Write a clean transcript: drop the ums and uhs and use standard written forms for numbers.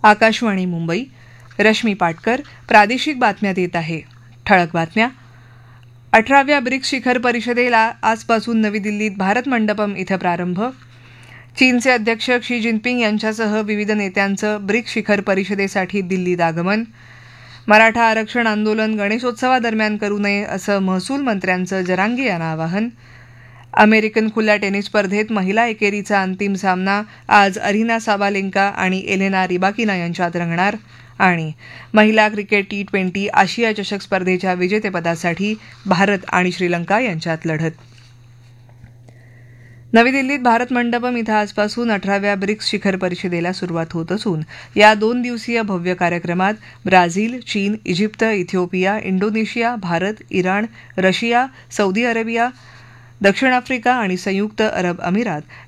आकाशवाणी मुंबई. रश्मी पाटकर प्रादेशिक बातम्या देत आहे. ठळक बातम्या. 18व्या ब्रिक्स शिखर परिषदेला आजपासून नवी दिल्लीत भारत मंडपम इथं प्रारंभ. चीनचे अध्यक्ष क्षी जिनपिंग यांच्यासह विविध नेत्यांचं ब्रिक्स शिखर परिषदेसाठी दिल्लीत आगमन. मराठा आरक्षण आंदोलन गणेशोत्सवादरम्यान करू नये असं महसूल मंत्र्यांचं जरांगे यांना आवाहन. अमेरिकन खुल्या टेनिस स्पर्धेत महिला एकेरीचा अंतिम सामना आज अरिना साबालेंका आणि एलेना रिबाकिना यांच्यात रंगणार. आणि महिला क्रिकेट T20 आशिया चषक स्पर्धेच्या विजेतेपदासाठी भारत आणि श्रीलंका यांच्यात लढत. नवी दिल्लीत भारत मंडपम इथं आजपासून 18व्या ब्रिक्स शिखर परिषदेला सुरुवात होत असून या 2 दिवसीय भव्य कार्यक्रमात ब्राझील, चीन, Egypt, Ethiopia, Indonesia, Bharat, Iran, Russia, Saudi Arabia, दक्षिण आफ्रिका आणि संयुक्त अरब अमिरात